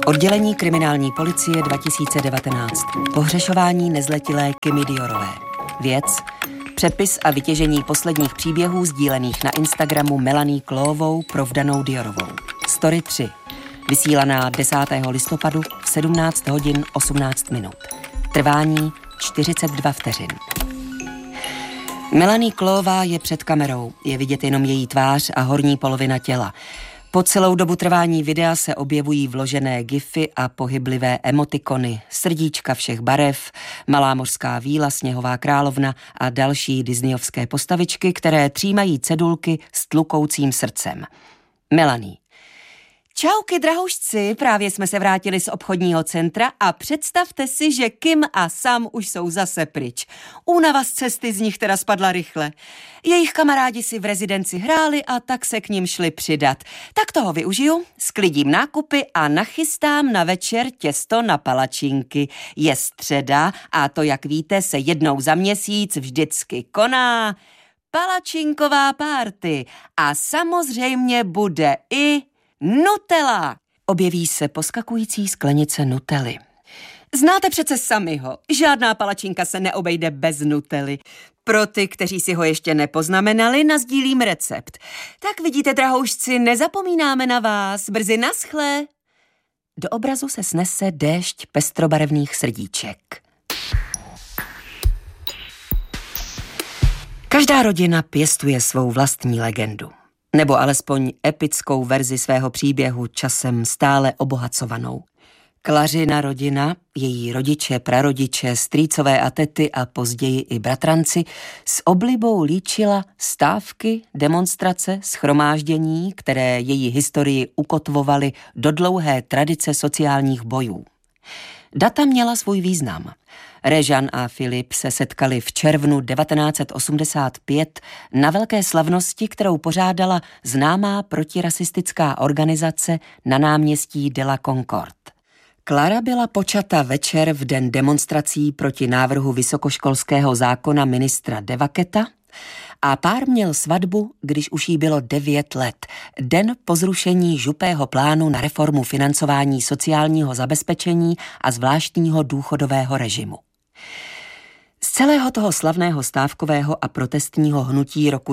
Oddělení kriminální policie 2019. Pohřešování nezletilé Kimi Diorové. Věc: přepis a vytěžení posledních příběhů sdílených na Instagramu Melanie Cloovou provdanou Diorovou. Story 3. Vysílaná 10. listopadu v 17 hodin 18 minut. Trvání 42 vteřin. Melanie Cloová je před kamerou. Je vidět jenom její tvář a horní polovina těla. Po celou dobu trvání videa se objevují vložené gify a pohyblivé emotikony, srdíčka všech barev, malá mořská víla, sněhová královna a další disneyovské postavičky, které třímají cedulky s tlukoucím srdcem. Melanie. Čauky, drahoušci, právě jsme se vrátili z obchodního centra a představte si, že Kim a Sam už jsou zase pryč. Únava z cesty z nich teda spadla rychle. Jejich kamarádi si v rezidenci hráli a tak se k nim šli přidat. Tak toho využiju, sklidím nákupy a nachystám na večer těsto na palačinky. Je středa a to, jak víte, se jednou za měsíc vždycky koná palačinková párty. A samozřejmě bude i Nutella! Objeví se poskakující sklenice Nutelly. Znáte přece sami ho. Žádná palačinka se neobejde bez Nutelly. Pro ty, kteří si ho ještě nepoznamenali, nasdílím recept. Tak vidíte, drahoušci, nezapomínáme na vás. Brzy naschle. Do obrazu se snese déšť pestrobarevných srdíček. Každá rodina pěstuje svou vlastní legendu. Nebo alespoň epickou verzi svého příběhu, časem stále obohacovanou. Klařina rodina, její rodiče, prarodiče, strýcové a tety a později i bratranci s oblibou líčila stávky, demonstrace, shromáždění, které její historii ukotvovaly do dlouhé tradice sociálních bojů. Data měla svůj význam. Réjean a Filip se setkali v červnu 1985 na velké slavnosti, kterou pořádala známá protirasistická organizace na náměstí de la Concorde. Clara byla počata večer v den demonstrací proti návrhu vysokoškolského zákona ministra Devaketa a pár měl svatbu, když už jí bylo 9 let, den po zrušení Juppého plánu na reformu financování sociálního zabezpečení a zvláštního důchodového režimu. Z celého toho slavného stávkového a protestního hnutí roku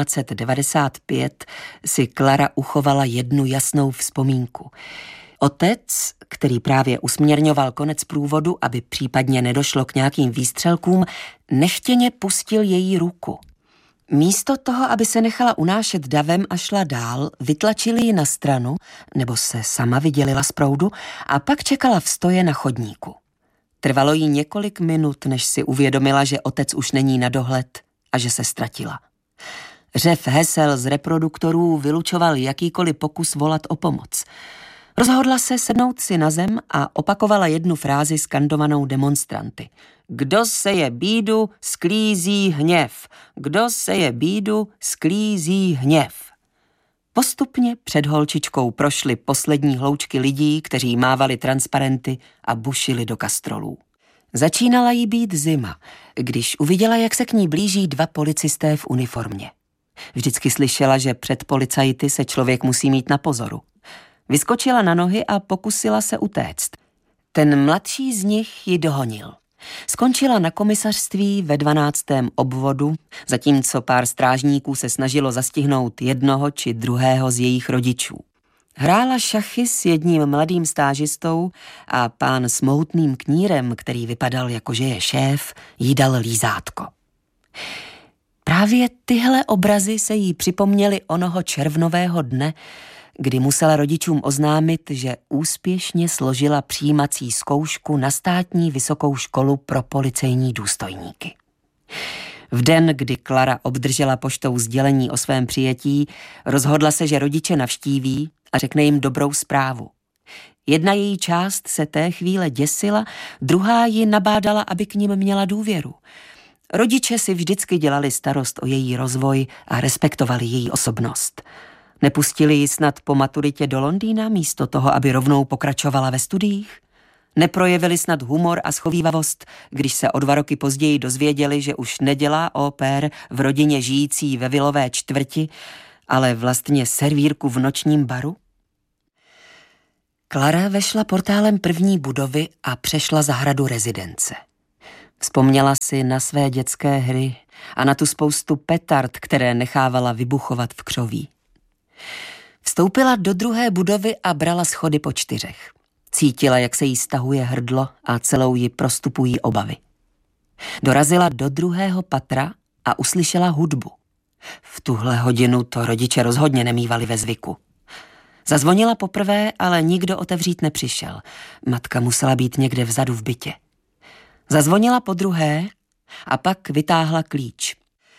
1995 si Clara uchovala jednu jasnou vzpomínku. Otec, který právě usměrňoval konec průvodu, aby případně nedošlo k nějakým výstřelkům, nechtěně pustil její ruku. Místo toho, aby se nechala unášet davem a šla dál, vytlačili ji na stranu, nebo se sama vydělila z proudu a pak čekala v stoje na chodníku. Trvalo jí několik minut, než si uvědomila, že otec už není na dohled a že se ztratila. Řev hesel z reproduktorů vylučoval jakýkoliv pokus volat o pomoc. Rozhodla se sednout si na zem a opakovala jednu frázi skandovanou demonstranty. Kdo seje bídu, sklízí hněv. Kdo seje bídu, sklízí hněv. Postupně před holčičkou prošly poslední hloučky lidí, kteří mávali transparenty a bušili do kastrolů. Začínala jí být zima, když uviděla, jak se k ní blíží 2 policisté v uniformě. Vždycky slyšela, že před policajty se člověk musí mít na pozoru. Vyskočila na nohy a pokusila se utéct. Ten mladší z nich ji dohonil. Skončila na komisařství ve 12. obvodu, zatímco pár strážníků se snažilo zastihnout jednoho či druhého z jejich rodičů. Hrála šachy s jedním mladým stážistou a pán s mohutným knírem, který vypadal jako že je šéf, jí dal lízátko. Právě tyhle obrazy se jí připomněly onoho červnového dne, kdy musela rodičům oznámit, že úspěšně složila přijímací zkoušku na státní vysokou školu pro policejní důstojníky. V den, kdy Clara obdržela poštou sdělení o svém přijetí, rozhodla se, že rodiče navštíví a řekne jim dobrou zprávu. Jedna její část se té chvíle děsila, druhá ji nabádala, aby k nim měla důvěru. Rodiče si vždycky dělali starost o její rozvoj a respektovali její osobnost. Nepustili ji snad po maturitě do Londýna místo toho, aby rovnou pokračovala ve studiích? Neprojevili snad humor a schovívavost, když se o 2 roky později dozvěděli, že už nedělá au pair v rodině žijící ve vilové čtvrti, ale vlastně servírku v nočním baru? Klara vešla portálem první budovy a přešla zahradu rezidence. Vzpomněla si na své dětské hry a na tu spoustu petard, které nechávala vybuchovat v křoví. Vstoupila do druhé budovy a brala schody po 4. Cítila, jak se jí stahuje hrdlo a celou ji prostupují obavy. Dorazila do 2. patra a uslyšela hudbu. V tuhle hodinu to rodiče rozhodně nemívali ve zvyku. Zazvonila poprvé, ale nikdo otevřít nepřišel. Matka musela být někde vzadu v bytě. Zazvonila podruhé a pak vytáhla klíč.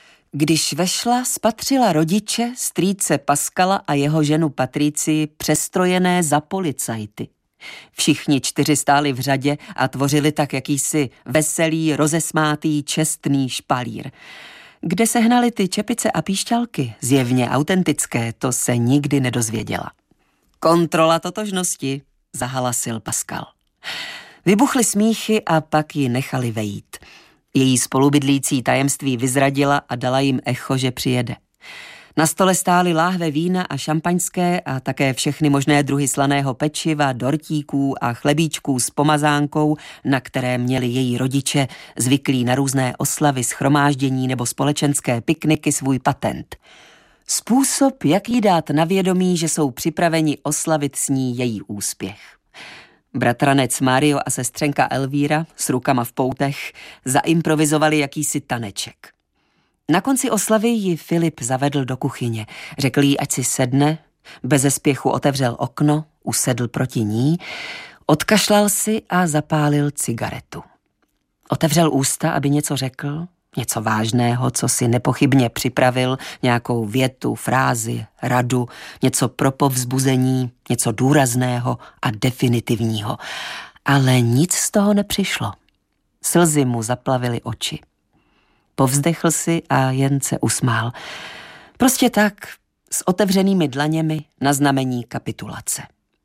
Když vešla, spatřila rodiče, strýce Paskala a jeho ženu Patricii přestrojené za policajty. Všichni 4 stáli v řadě a tvořili tak jakýsi veselý, rozesmátý, čestný špalír. Kde sehnali ty čepice a píšťalky, zjevně autentické, to se nikdy nedozvěděla. Kontrola totožnosti, zahalasil Paskal. Vybuchly smíchy a pak ji nechali vejít. Její spolubydlící tajemství vyzradila a dala jim echo, že přijede. Na stole stály láhve vína a šampaňské a také všechny možné druhy slaného pečiva, dortíků a chlebíčků s pomazánkou, na které měli její rodiče zvyklí na různé oslavy, shromáždění nebo společenské pikniky svůj patent. Způsob, jak jí dát na vědomí, že jsou připraveni oslavit s ní její úspěch. Bratranec Mario a sestřenka Elvíra s rukama v poutech zaimprovizovali jakýsi taneček. Na konci oslavy ji Filip zavedl do kuchyně. Řekl jí, ať si sedne, beze spěchu otevřel okno, usedl proti ní, odkašlal si a zapálil cigaretu. Otevřel ústa, aby něco řekl, něco vážného, co si nepochybně připravil, nějakou větu, frázi, radu, něco pro povzbuzení, něco důrazného a definitivního. Ale nic z toho nepřišlo. Slzy mu zaplavily oči. Povzdechl si a jen se usmál. Prostě tak, s otevřenými dlaněmi na znamení kapitulace.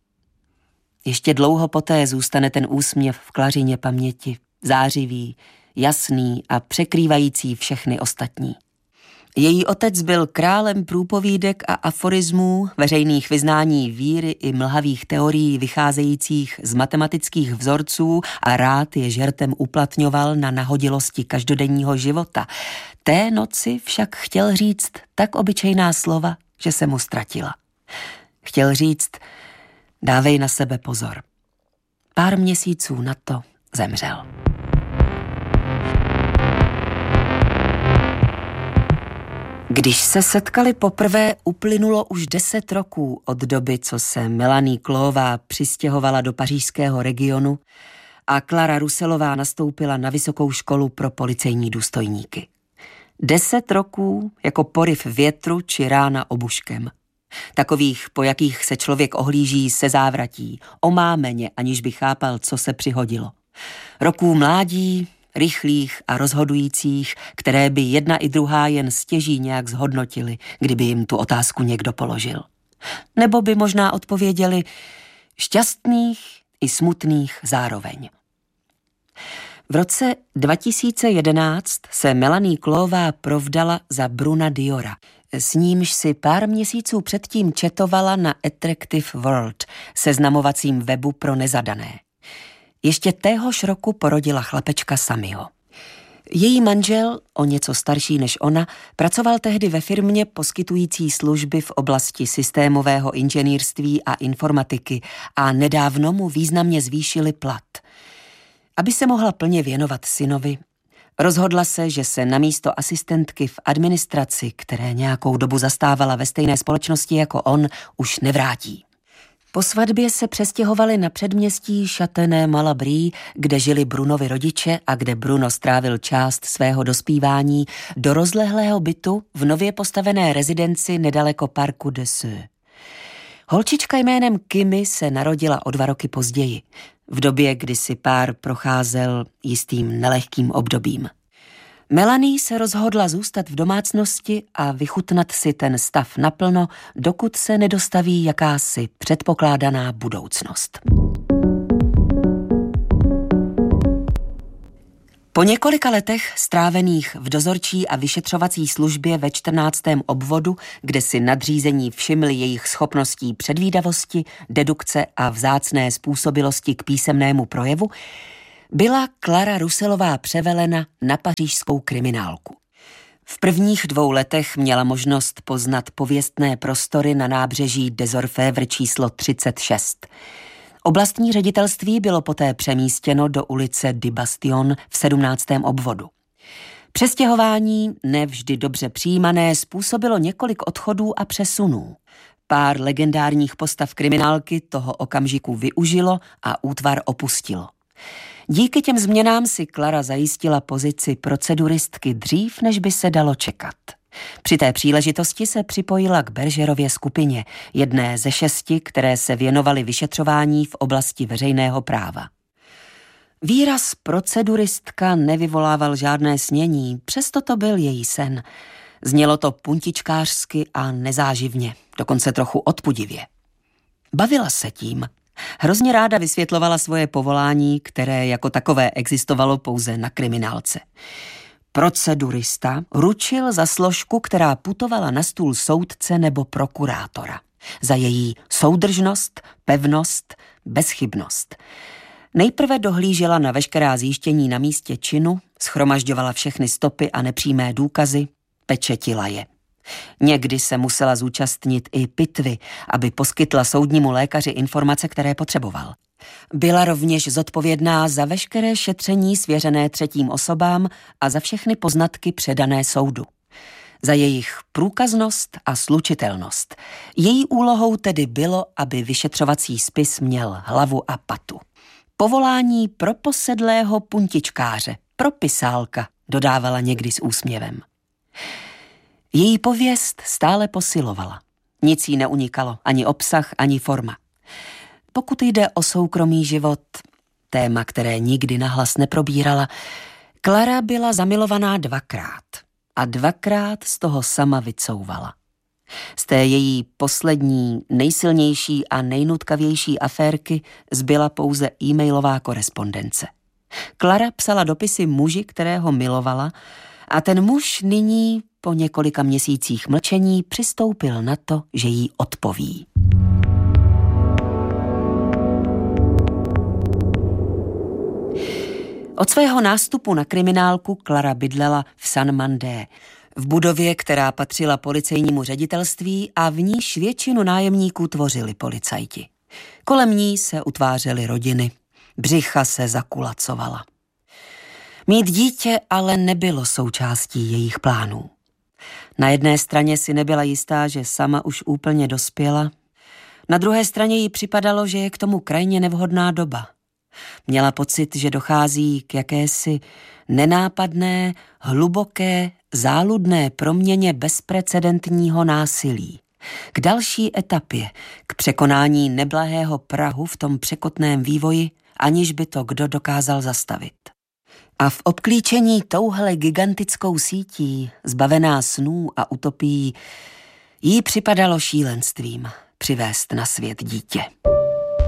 Ještě dlouho poté zůstane ten úsměv v Klařině paměti, zářivý, jasný a překrývající všechny ostatní. Její otec byl králem průpovídek a aforismů, veřejných vyznání víry i mlhavých teorií vycházejících z matematických vzorců a rád je žertem uplatňoval na nahodilosti každodenního života. Té noci však chtěl říct tak obyčejná slova, že se mu ztratila. Chtěl říct, dávej na sebe pozor. Pár měsíců na to zemřel. Když se setkali poprvé, uplynulo už 10 roků od doby, co se Melanie Cloová přistěhovala do pařížského regionu a Klara Russellová nastoupila na vysokou školu pro policejní důstojníky. 10 roků jako poryv větru či rána obuškem. Takových, po jakých se člověk ohlíží se závratí, omámeně, aniž by chápal, co se přihodilo. Roků mládí, rychlých a rozhodujících, které by jedna i druhá jen stěží nějak zhodnotili, kdyby jim tu otázku někdo položil. Nebo by možná odpověděli šťastných i smutných zároveň. V roce 2011 se Melanie Cloová provdala za Bruna Diora, s nímž si pár měsíců předtím četovala na Attractive World, seznamovacím webu pro nezadané. Ještě téhož roku porodila chlapečka Sammyho. Její manžel, o něco starší než ona, pracoval tehdy ve firmě poskytující služby v oblasti systémového inženýrství a informatiky a nedávno mu významně zvýšili plat. Aby se mohla plně věnovat synovi, rozhodla se, že se namísto asistentky v administraci, které nějakou dobu zastávala ve stejné společnosti jako on, už nevrátí. Po svatbě se přestěhovali na předměstí Châtenay-Malabry, kde žili Brunovi rodiče a kde Bruno strávil část svého dospívání, do rozlehlého bytu v nově postavené rezidenci nedaleko Parku des Sceaux. Holčička jménem Kimi se narodila o 2 roky později, v době, kdy si pár procházel jistým nelehkým obdobím. Melanie se rozhodla zůstat v domácnosti a vychutnat si ten stav naplno, dokud se nedostaví jakási předpokládaná budoucnost. Po několika letech strávených v dozorčí a vyšetřovací službě ve 14. obvodu, kde si nadřízení všimli jejich schopností předvídavosti, dedukce a vzácné způsobilosti k písemnému projevu, byla Klara Russellová převelena na pařížskou kriminálku. V prvních 2 letech měla možnost poznat pověstné prostory na nábřeží des Orfèvres číslo 36. Oblastní ředitelství bylo poté přemístěno do ulice du Bastion v 17. obvodu. Přestěhování, nevždy dobře přijímané, způsobilo několik odchodů a přesunů. Pár legendárních postav kriminálky toho okamžiku využilo a útvar opustilo. Díky těm změnám si Klara zajistila pozici proceduristky dřív, než by se dalo čekat. Při té příležitosti se připojila k Bergerově skupině, jedné ze 6, které se věnovaly vyšetřování v oblasti veřejného práva. Výraz proceduristka nevyvolával žádné snění, přesto to byl její sen. Znělo to puntičkářsky a nezáživně, dokonce trochu odpudivě. Bavila se tím. Hrozně ráda vysvětlovala svoje povolání, které jako takové existovalo pouze na kriminálce. Procedurista ručil za složku, která putovala na stůl soudce nebo prokurátora. Za její soudržnost, pevnost, bezchybnost. Nejprve dohlížela na veškerá zjištění na místě činu, shromažďovala všechny stopy a nepřímé důkazy, pečetila je. Někdy se musela zúčastnit i pitvy, aby poskytla soudnímu lékaři informace, které potřeboval. Byla rovněž zodpovědná za veškeré šetření svěřené 3. osobám a za všechny poznatky předané soudu. Za jejich průkaznost a slučitelnost. Její úlohou tedy bylo, aby vyšetřovací spis měl hlavu a patu. Povolání pro posedlého puntičkáře, pro pisálka, dodávala někdy s úsměvem. Její pověst stále posilovala. Nic jí neunikalo, ani obsah, ani forma. Pokud jde o soukromý život, téma, které nikdy nahlas neprobírala, Klara byla zamilovaná 2krát a 2krát z toho sama vycouvala. Z té její poslední, nejsilnější a nejnutkavější aférky zbyla pouze e-mailová korespondence. Klara psala dopisy muži, kterého milovala, a ten muž nyní po několika měsících mlčení přistoupil na to, že jí odpoví. Od svého nástupu na kriminálku Klara bydlela v Saint-Mandé, v budově, která patřila policejnímu ředitelství a v níž většinu nájemníků tvořili policajti. Kolem ní se utvářely rodiny, břicha se zakulacovala. Mít dítě ale nebylo součástí jejich plánů. Na jedné straně si nebyla jistá, že sama už úplně dospěla, na druhé straně jí připadalo, že je k tomu krajně nevhodná doba. Měla pocit, že dochází k jakési nenápadné, hluboké, záludné proměně bezprecedentního násilí. K další etapě, k překonání neblahého prahu v tom překotném vývoji, aniž by to kdo dokázal zastavit. A v obklíčení touhle gigantickou sítí, zbavená snů a utopií, jí připadalo šílenstvím přivést na svět dítě.